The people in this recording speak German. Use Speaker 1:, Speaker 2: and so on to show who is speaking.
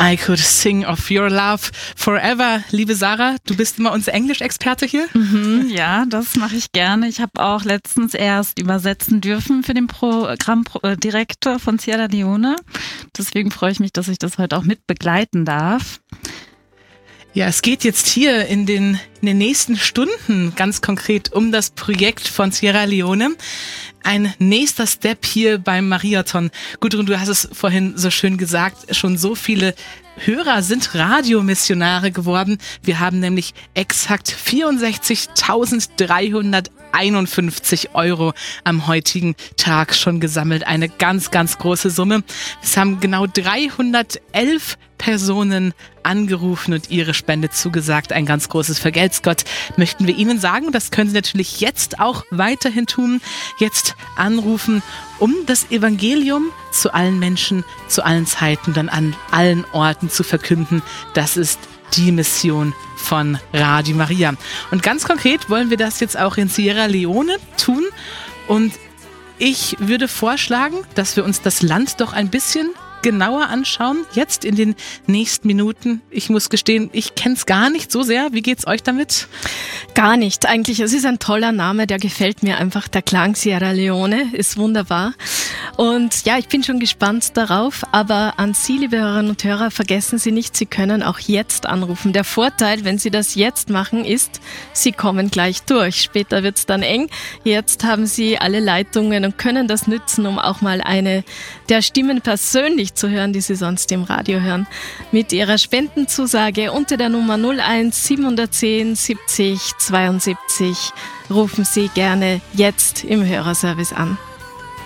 Speaker 1: I could sing of your love forever. Liebe Sarah, du bist immer unser Englischexperte hier.
Speaker 2: Ja, das mache ich gerne. Ich habe auch letztens erst übersetzen dürfen für den Programmdirektor von Sierra Leone. Deswegen freue ich mich, dass ich das heute auch mit begleiten darf.
Speaker 1: Ja, es geht jetzt hier in den nächsten Stunden ganz konkret um das Projekt von Sierra Leone. Ein nächster Step hier beim Mariathon. Gudrun, du hast es vorhin so schön gesagt, schon so viele Hörer sind Radiomissionare geworden. Wir haben nämlich exakt 64.351 € am heutigen Tag schon gesammelt. Eine ganz, ganz große Summe. Es haben genau 311 Personen angerufen und ihre Spende zugesagt. Ein ganz großes Vergelt's Gott möchten wir Ihnen sagen. Das können Sie natürlich jetzt auch weiterhin tun. Jetzt anrufen, um das Evangelium zu allen Menschen, zu allen Zeiten, dann an allen Orten zu verkünden. Das ist die Mission von Radio Maria. Und ganz konkret wollen wir das jetzt auch in Sierra Leone tun. Und ich würde vorschlagen, dass wir uns das Land doch ein bisschen genauer anschauen, jetzt in den nächsten Minuten. Ich muss gestehen, ich kenne es gar nicht so sehr. Wie geht's euch damit?
Speaker 3: Gar nicht. Eigentlich, es ist ein toller Name, der gefällt mir einfach. Der Klang Sierra Leone ist wunderbar. Und ja, ich bin schon gespannt darauf. Aber an Sie, liebe Hörerinnen und Hörer, vergessen Sie nicht, Sie können auch jetzt anrufen. Der Vorteil, wenn Sie das jetzt machen, ist, Sie kommen gleich durch. Später wird's dann eng. Jetzt haben Sie alle Leitungen und können das nützen, um auch mal eine der Stimmen persönlich zu hören, die Sie sonst im Radio hören. Mit Ihrer Spendenzusage unter der Nummer 01 710 70 72 rufen Sie gerne jetzt im Hörerservice an.